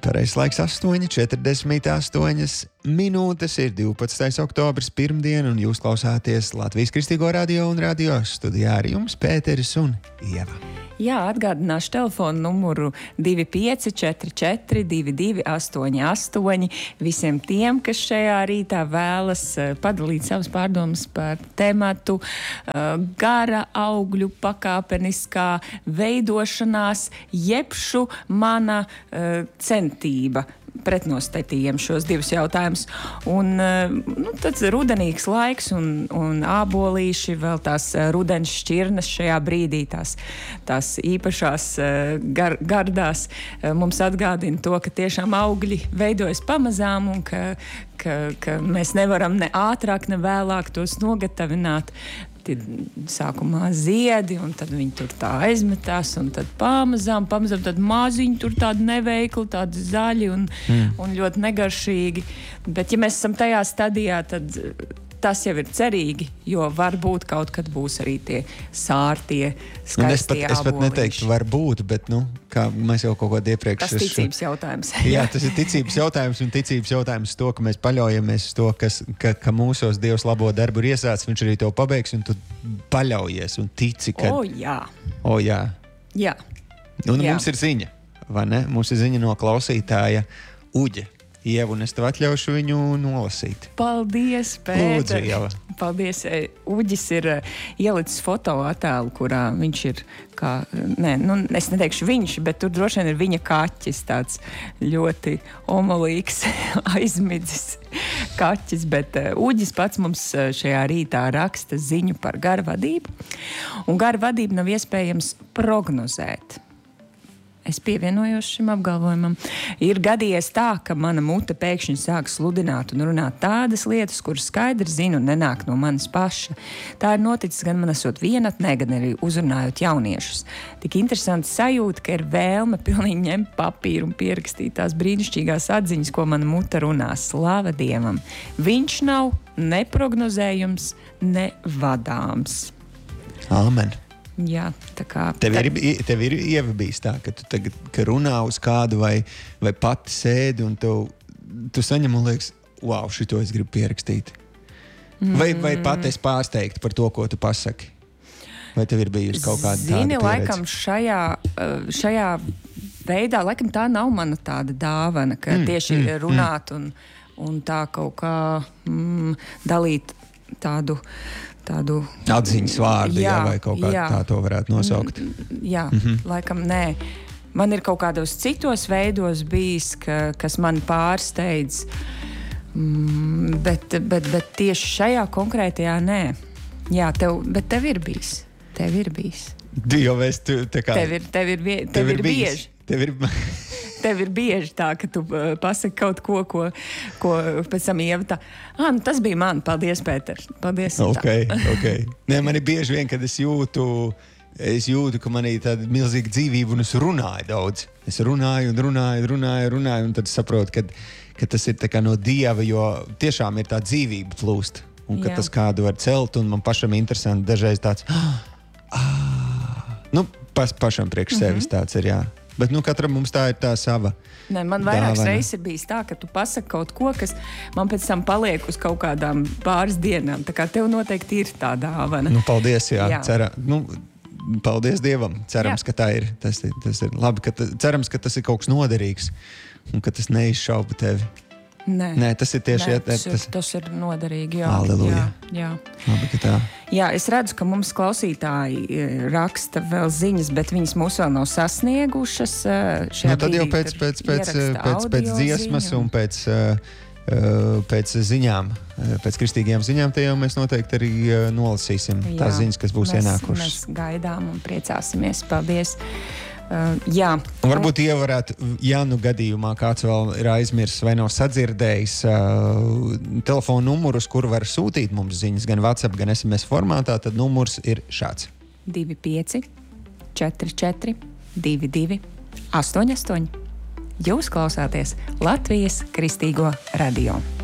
Pareizais laiks 8:48 minūtes, ir 12. oktobris, pirmdiena, un jūs klausāties Latvijas Kristīgo radio un radio studijā ar jums Pēteris un Ieva. Jā, atgādināšu telefonu numuru 2544 2288 visiem tiem, kas šajā rītā vēlas padalīt savas pārdomas par tematu gara augļu pakāpeniskā veidošanās, jebšu mana centība. Pretnostatījiem šos divus jautājumus. Un tad rudenīgs laiks un ābolīši, vēl tās rudens šķirnes šajā brīdī, tās īpašās gardās mums atgādina to, ka tiešām augļi veidojas pamazām un ka mēs nevaram ne ātrāk, ne vēlāk tos nogatavināt. Sākumā ziedi, un tad viņi tur tā aizmetās, un tad pamazām tad maziņi tur tādi neveikli, tādi zaļi un ļoti negaršīgi. Bet ja mēs esam tajā stadijā, tad tas jau ir cerīgi, jo varbūt kaut kad būs arī tie sārtie, skaistie es pat neteiktu varbūt, bet, kā mēs jau kaut ko iepriekš... Tas ticības jautājums. Jā, tas ir ticības jautājums, un ticības jautājums to, ka mēs paļaujamies uz to, ka mūsos Dievs labo darbu ir iesācis, viņš arī to pabeigs, un tu paļaujies un tici, ka... Jā. Jā. Un mums ir ziņa, vai ne? Mums ir ziņa no klausītāja Uģe. Ieva, un es tev atļaušu viņu nolasīt. Paldies, Pēter. Lūdzu, Ieva. Paldies. Uģis ir ielicis fotoattēlu, kurā viņš ir es neteikšu viņš, bet tur droši vien ir viņa kaķis, tāds ļoti omolīgs, aizmidzis kaķis, bet Uģis pats mums šajā rītā raksta ziņu par garvadību, un garvadību nav iespējams prognozēt. Es pievienojos šim apgalvojumam. Ir gadījies tā, ka mana mute pēkšņi sāk sludināt un runāt tādas lietas, kuras skaidri zinu un nenāk no manis paša. Tā ir noticis gan man esot vienatnē, gan arī uzrunājot jauniešus. Tik interesanti sajūta, ka ir vēlme pilnīgi ņemt papīru un pierakstīt tās brīnišķīgās atziņas, ko mana mute runā. Slava Dievam! Viņš nav neprognozējums, ne vadāms. Āmen! Jā, tā kā... Tev ir Ieva bijis tā, ka tu tagad, ka runā uz kādu vai pati sēdi un tu saņem un liekas, wow, šito es gribu pierakstīt. Vai pat es pārsteigtu par to, ko tu pasaki? Vai tev ir bijusi kaut kāda tāda pieredze? Laikam šajā veidā, laikam tā nav mana tāda dāvana, ka tieši runāt un tā kaut kā dalīt tādu atziņas vārdu, vai kaut kā tā to varētu nosaukt. Jā, laikam nē. Man ir kaut kādos citos veidos bijis, kas mani pārsteidz, bet tieši šajā konkrētajā nē. Jā, bet tev ir bijis. Jo es tā kā... Tev ir bieži. Tev ir bieži tā, ka tu pasaki kaut ko pēc tam Ieva tā. Tas bija man. Paldies, Pēter. Paldies. Ok. Nē, man ir bieži vien, kad es jūtu, ka man ir tāda milzīga dzīvība un es runāju daudz. Es runāju, un tad saprotu, ka tas ir tā kā no Dieva, jo tiešām ir tā dzīvība plūst. Un ka tas kādu var celt, un man pašam interesanti dažreiz tāds... pašam priekš sevis tāds ir, jā. Bet katram mums tā ir tā sava. Nē, man vairākas reizes ir bijis tā, ka tu pasaki kaut ko, kas man pēc tam paliek uz kaut kādām pāris dienām. Tā kā tev noteikti ir tā dāvana. Paldies, jā. Paldies Dievam. Cerams, ka tā ir. Tas ir labi, cerams, ka tas ir kaut kas noderīgs un ka tas neizšauba tevi. Nē, tas ir tieši... Tas ir noderīgi, jā. Halleluja. Jā. Labi, ka tā. Jā, es redzu, ka mums klausītāji raksta vēl ziņas, bet viņas mūs vēl nav sasniegušas. Tad jau pēc dziesmas un pēc ziņām, pēc kristīgajām ziņām, te jau mēs noteikti arī nolasīsim tās ziņas, kas būs ienākušas. Mēs gaidām un priecāsimies. Paldies! Jā. Un varbūt ievarētu, gadījumā kāds vēl ir aizmirsis vai nav sadzirdējis telefonu numurus, kur var sūtīt mums ziņas gan WhatsApp, gan SMS formātā, tad numurs ir šāds. 25 44 22 88. Jūs klausāties Latvijas Kristīgo radio.